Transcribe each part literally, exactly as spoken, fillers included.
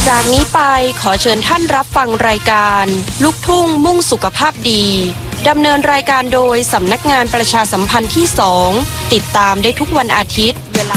จากนี้ไปขอเชิญท่านรับฟังรายการลูกทุ่งมุ่งสุขภาพดีดำเนินรายการโดยสำนักงานประชาสัมพันธ์ที่สองติดตามได้ทุกวันอาทิตย์เวลา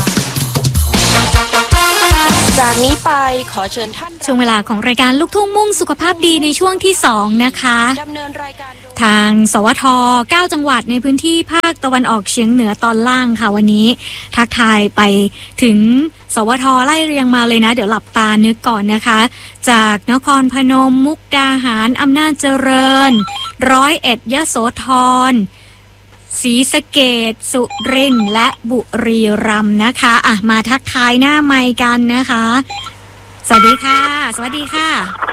จากนี้ไปขอเชิญท่านช่วงเวลาของรายการลูกทุ่งมุ่งสุขภาพดีในช่วงที่สองนะคะดำเนินรายการทางสวทเก้าจังหวัดในพื้นที่ภาคตะวันออกเฉียงเหนือตอนล่างค่ะวันนี้ทักทายไปถึงสวทไล่เรียงมาเลยนะเดี๋ยวหลับตานึกก่อนนะคะจากนครพนมมุกดาหารอำนาจเจริญร้อยเอ็ดยโสธรศรีสะเกษสุรินทร์และบุรีรัมย์นะคะอ่ะมาทักทายหน้าไมค์กันนะคะสวัสดีค่ะสวัสดีค่ะ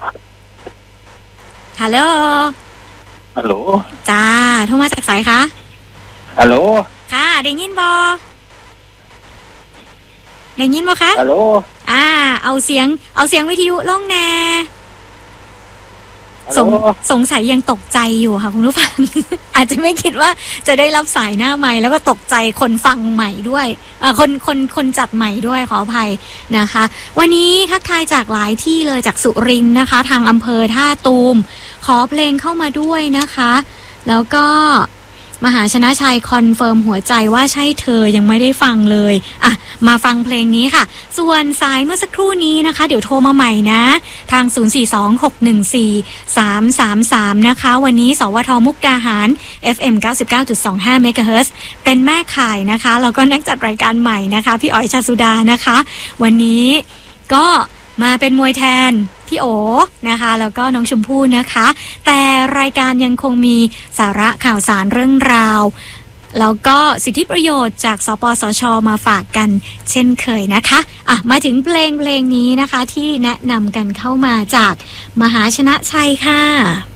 ฮัลโหลฮัลโหลจ้าโทรมาจากสายคะฮัลโหลค่ะได้ยินบอได้ยินบอคะฮัลโหลอ่าเอาเสียงเอาเสียงวิทยุล่องแน่สงสงสัยยังตกใจอยู่ค่ะคุณผู้ฟัง อาจจะไม่คิดว่าจะได้รับสายหน้าใหม่แล้วก็ตกใจคนฟังใหม่ด้วยอ่าคนคนคนจัดใหม่ด้วยขออภัยนะคะวันนี้ทักทายจากหลายที่เลยจากสุรินทร์นะคะทางอำเภอท่าตูมขอเพลงเข้ามาด้วยนะคะแล้วก็มหาชนะชัยคอนเฟิร์มหัวใจว่าใช่เธอยังไม่ได้ฟังเลยอ่ะมาฟังเพลงนี้ค่ะส่วนสายเมื่อสักครู่นี้นะคะเดี๋ยวโทรมาใหม่นะทางศูนย์ สี่ สอง หก หนึ่ง สี่ สาม สาม สามนะคะวันนี้สวทมุกดาหาร เอฟ เอ็ม เก้าสิบเก้าจุดสองห้า เมกะเฮิรตซ์เป็นแม่ข่ายนะคะแล้วก็นักจัดรายการใหม่นะคะพี่อ๋อยชสุดานะคะวันนี้ก็มาเป็นมวยแทนพี่โอนะคะแล้วก็น้องชมพู่นะคะแต่รายการยังคงมีสาระข่าวสารเรื่องราวแล้วก็สิทธิประโยชน์จากสปสช.มาฝากกันเช่นเคยนะคะอ่ะมาถึงเพลงเพลงนี้นะคะที่แนะนำกันเข้ามาจากมหาชนะชัยค่ะ